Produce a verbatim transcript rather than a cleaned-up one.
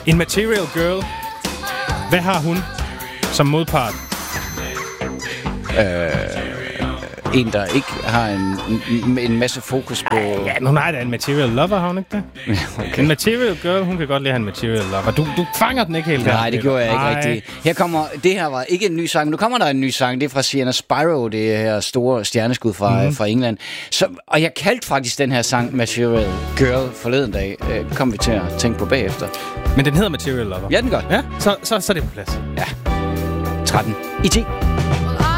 En material girl. Hvad har hun som modpart? Øh, en, der ikke har en, en, en masse fokus på... Ja, hun har da en material lover, har hun ikke det? Okay. En material girl, hun kan godt lide at have en material lover. Du, du fanger den ikke helt der. Nej, det gjorde jeg ikke Nej. rigtigt. Her kommer... Det her var ikke en ny sang, men nu kommer der en ny sang. Det er fra Sienna Spyro, det her store stjerneskud fra, mm. fra England. Så, og jeg kaldte faktisk den her sang Material Girl forleden dag. Øh, kom vi til at tænke på bagefter. Men den hedder material lover. Ja, den gør. Ja, så, så, så er det på plads. Ja. tretten i ti.